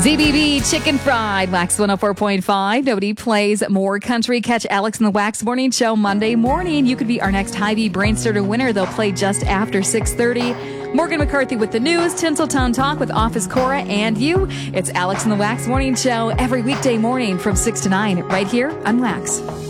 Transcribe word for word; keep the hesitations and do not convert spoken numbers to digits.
Z B B Chicken Fried, Wax one oh four point five. Nobody plays more country. Catch Alex and the Wax Morning Show Monday morning. You could be our next Hy-Vee Brainstarter winner. They'll play just after six thirty. Morgan McCarthy with the news, Tinseltown Talk with Office Cora and you. It's Alex and the Wax Morning Show every weekday morning from six to nine right here on Wax.